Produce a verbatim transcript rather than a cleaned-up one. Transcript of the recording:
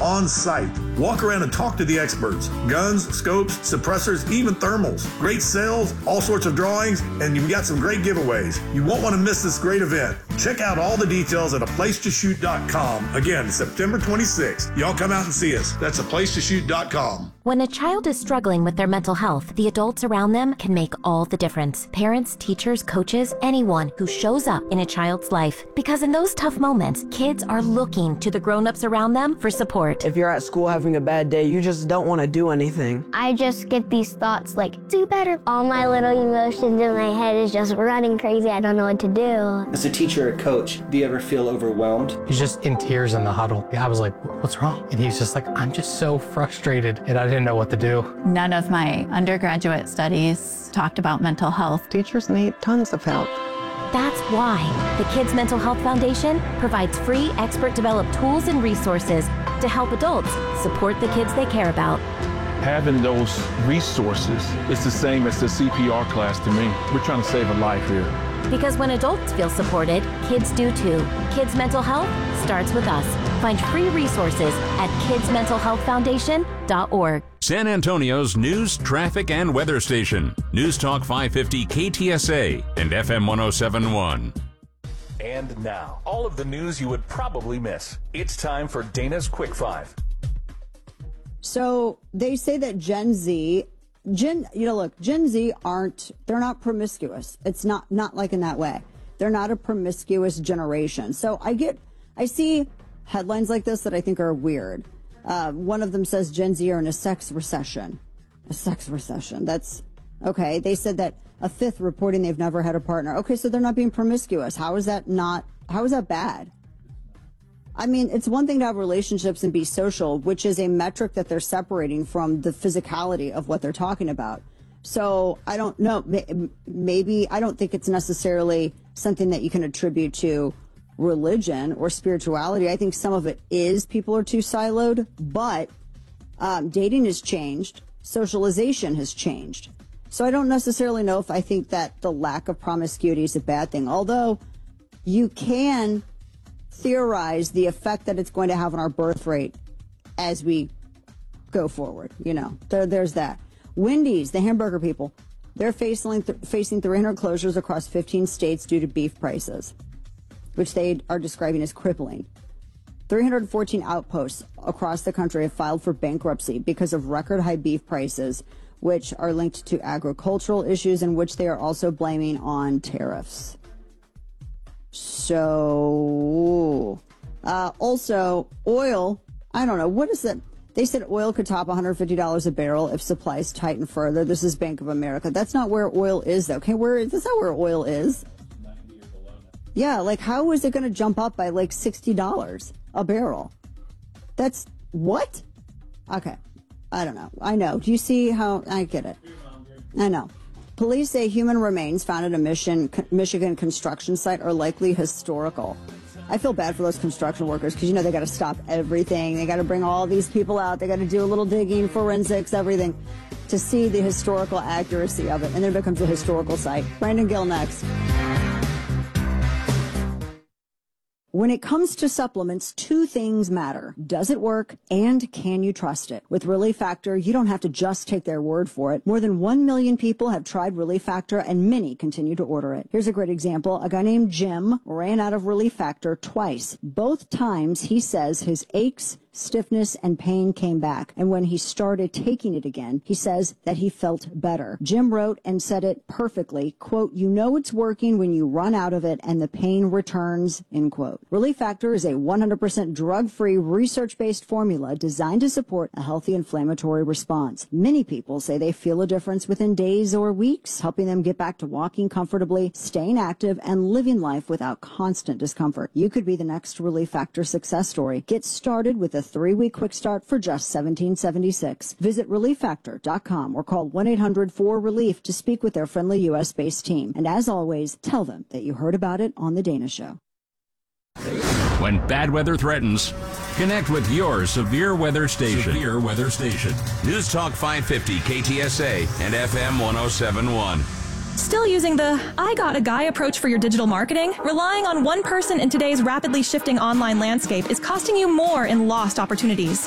on site. Walk around and talk to the experts. Guns, scopes, suppressors, even thermals. Great sales, all sorts of drawings, and you've got some great giveaways. You won't want to miss this great event. Check out all the details at a place to shoot dot com. Again, September twenty-sixth. Y'all come out and see us. That's a place to shoot dot com. When a child is struggling with their mental health, the adults around them can make all the difference. Parents, teachers, coaches, anyone who shows up in a child's life. Because in those tough moments, kids are looking to the grown-ups around them for support. If you're at school having a bad day, you just don't want to do anything. I just get these thoughts like, do better. All my little emotions in my head is just running crazy. I don't know what to do. As a teacher or coach, do you ever feel overwhelmed? He's just in tears in the huddle. I was like, what's wrong? And he's just like, I'm just so frustrated, and I didn't know what to do. None of my undergraduate studies talked about mental health. Teachers need tons of help. That's why the Kids Mental Health Foundation provides free expert-developed tools and resources to help adults support the kids they care about. Having those resources is the same as the C P R class to me. We're trying to save a life here. Because when adults feel supported, kids do too. Kids Mental Health starts with us. Find free resources at kids mental health foundation dot org. San Antonio's news, traffic, and weather station. News Talk five fifty K T S A and F M one oh seven point one. And now, all of the news you would probably miss. It's time for Dana's Quick Five. So they say that Gen Z, Gen, you know, look, Gen Z aren't, they're not promiscuous. It's not, not like in that way. They're not a promiscuous generation. So I get, I see headlines like this that I think are weird. Uh, one of them says Gen Z are in a sex recession. A sex recession. That's okay. They said that a fifth reporting they've never had a partner. Okay, so they're not being promiscuous. How is that not, how is that bad? I mean, it's one thing to have relationships and be social, which is a metric that they're separating from the physicality of what they're talking about. So I don't know. Maybe I don't think it's necessarily something that you can attribute to religion or spirituality. I think some of it is people are too siloed, but um, dating has changed. Socialization has changed. So I don't necessarily know if I think that the lack of promiscuity is a bad thing, although you can theorize the effect that it's going to have on our birth rate as we go forward. You know, there, there's that. Wendy's, the hamburger people, they're facing, th- facing three hundred closures across fifteen states due to beef prices, which they are describing as crippling. three hundred fourteen outposts across the country have filed for bankruptcy because of record high beef prices, which are linked to agricultural issues and which they are also blaming on tariffs. So, uh, also, oil, I don't know, what is that? They said oil could top one hundred fifty dollars a barrel if supplies tighten further. This is Bank of America. That's not where oil is, though. Okay, where is, that's not where oil is. Yeah, like, how is it going to jump up by, like, sixty dollars a barrel? That's, what? Okay, I don't know. I know. Do you see how, I get it. I know. Police say human remains found at a Michigan, Michigan construction site are likely historical. I feel bad for those construction workers because, you know, they got to stop everything. They got to bring all these people out. They got to do a little digging, forensics, everything to see the historical accuracy of it. And then it becomes a historical site. Brandon Gill next. When it comes to supplements, two things matter. Does it work and can you trust it? With Relief Factor, you don't have to just take their word for it. More than one million people have tried Relief Factor and many continue to order it. Here's a great example. A guy named Jim ran out of Relief Factor twice. Both times he says his aches, stiffness, and pain came back. And when he started taking it again, he says that he felt better. Jim wrote and said it perfectly, quote, "You know it's working when you run out of it and the pain returns," end quote. Relief Factor is a one hundred percent drug-free, research-based formula designed to support a healthy inflammatory response. Many people say they feel a difference within days or weeks, helping them get back to walking comfortably, staying active, and living life without constant discomfort. You could be the next Relief Factor success story. Get started with a three-week quick start for just seventeen seventy-six. Visit relief factor dot com or call one eight hundred four relief to speak with their friendly U S-based team. And as always, tell them that you heard about it on The Dana Show. When bad weather threatens, connect with your severe weather station. Severe weather station. News Talk five fifty K T S A and F M one oh seven point one. Still using the I got a guy approach for your digital marketing? Relying on one person in today's rapidly shifting online landscape is costing you more in lost opportunities.